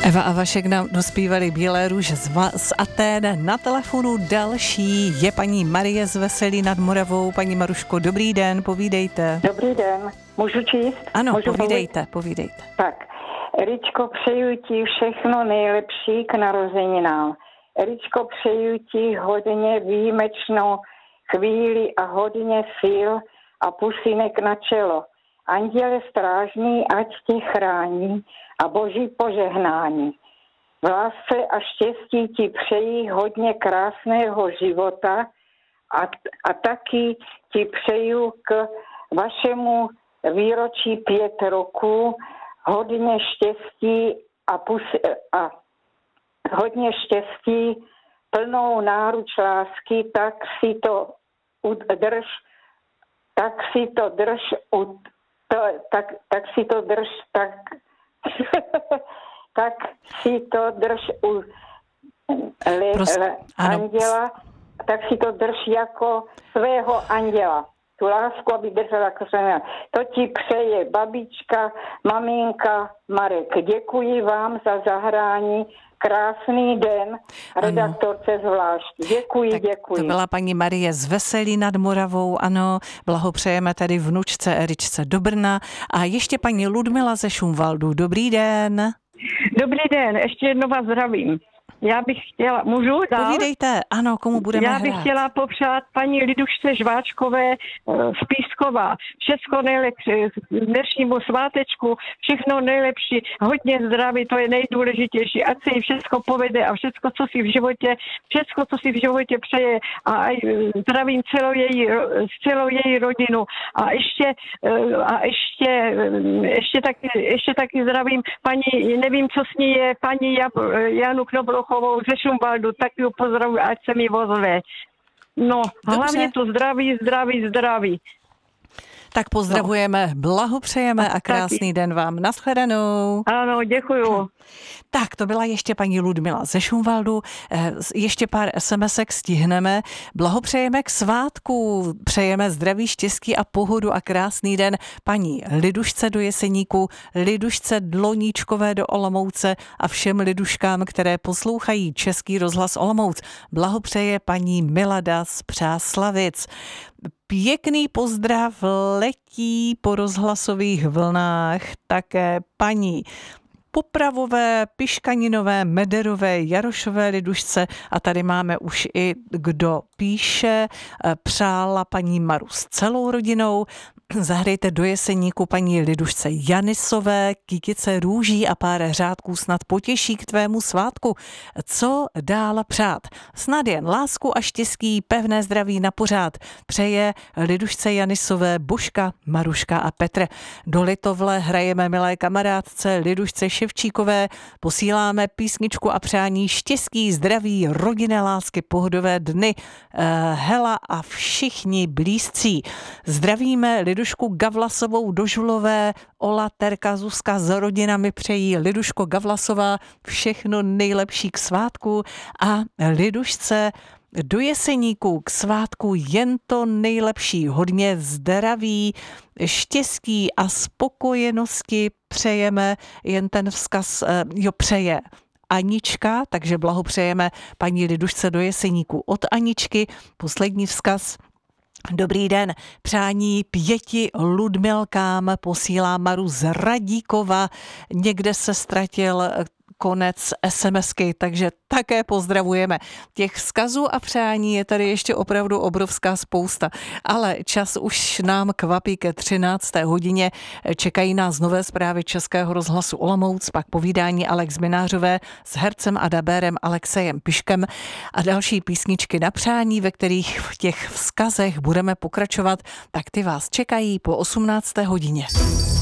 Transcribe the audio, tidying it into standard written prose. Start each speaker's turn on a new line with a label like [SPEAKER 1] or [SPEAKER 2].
[SPEAKER 1] Eva a Vašek nám dospívali Bílé růže z Atén. Na telefonu další je paní Marie z Veselí nad Moravou. Paní Maruško, dobrý den, povídejte.
[SPEAKER 2] Dobrý den, můžu číst?
[SPEAKER 1] Ano,
[SPEAKER 2] můžu
[SPEAKER 1] povídejte.
[SPEAKER 2] Tak, Eričko, přeju ti všechno nejlepší k narozeninám. Eričko, přeju ti hodně výjimečnou chvíli a hodně sil a pusínek na čelo. Anděle strážný, ať tě chrání a boží požehnání. V lásce a štěstí ti přeji hodně krásného života a taky ti přeju k vašemu výročí 5 roku hodně štěstí a hodně štěstí, plnou náruč lásky, tak si to drž, tak si to drž u anděla, tak si to drž jako svého anděla. Tu lásku, aby držela jako svého. To ti přeje babička, maminka, Marek. Děkuji vám za zahrání. Krásný den, redaktorce zvlášť. Děkuji.
[SPEAKER 1] To byla paní Marie z Veselí nad Moravou, ano, blahopřejeme tady vnučce Eričce do Brna. A ještě paní Ludmila ze Šumvaldu. Dobrý den.
[SPEAKER 2] Dobrý den, ještě jednou vás zdravím. Já bych chtěla, můžu dál?
[SPEAKER 1] Povídejte, ano, komu budeme hrát?
[SPEAKER 2] Já bych chtěla popřát paní Lidušce Žváčkové z Pískova. Všechno nejlepší dnešnímu svátečku, všechno nejlepší, hodně zdraví, to je nejdůležitější. Ať se jí všechno povede a všechno, co si v životě přeje a zdravím celou její rodinu. A ještě taky zdravím paní, nevím, co s ní je, paní Janu Knoblochovou ze Šumvaldu, tak ji pozdravuji, ať se mi ozve. No, dobře. Hlavně to zdraví.
[SPEAKER 1] Tak pozdravujeme, blahopřejeme a krásný den vám. Nashledanou.
[SPEAKER 2] Ano, děkuju.
[SPEAKER 1] Tak, to byla ještě paní Ludmila ze Šumvaldu. Ještě pár SMSek stihneme. Blahopřejeme k svátku. Přejeme zdraví, štěstí a pohodu a krásný den paní Lidušce do Jeseníku, Lidušce Dloníčkové do Olomouce a všem liduškám, které poslouchají Český rozhlas Olomouc. Blahopřeje paní Milada z Přáslavic. Pěkný pozdrav letí po rozhlasových vlnách také paní Popravové, Piškaninové, Mederové, Jarošové Lidušce a tady máme už i kdo píše, přála paní Maru s celou rodinou. Zahrajte do Jeseníku paní Lidušce Janisové, kytice růží a pár řádků snad potěší k tvému svátku. Co dál přát? Snad jen lásku a štěstí, pevné zdraví na pořád. Přeje Lidušce Janisové Božka, Maruška a Petr. Do Litovle hrajeme milé kamarádce Lidušce Ševčíkové. Posíláme písničku a přání štěstí, zdraví, rodinné lásky, pohodové dny. Hela a všichni blízcí. Zdravíme Lidušku Gavlasovou do Žulové, Ola, Terka, Zuzka s rodinami přejí Liduško Gavlasová všechno nejlepší k svátku a Lidušce do Jeseníku k svátku jen to nejlepší, hodně zdraví, štěstí a spokojenosti přejeme, jen ten vzkaz přeje Anička, takže blahopřejeme paní Lidušce do Jeseníku od Aničky. Poslední vzkaz. Dobrý den, přání 5 Ludmilkám posílá Maru z Radíkova, někde se ztratil konec SMSky, takže také pozdravujeme. Těch vzkazů a přání je tady ještě opravdu obrovská spousta, ale čas už nám kvapí ke 13. hodině. Čekají nás nové zprávy Českého rozhlasu Olomouc, pak povídání Alex Minářové s hercem a dabérem Alexejem Piškem a další písničky na přání, ve kterých v těch vzkazech budeme pokračovat, tak ty vás čekají po 18. hodině.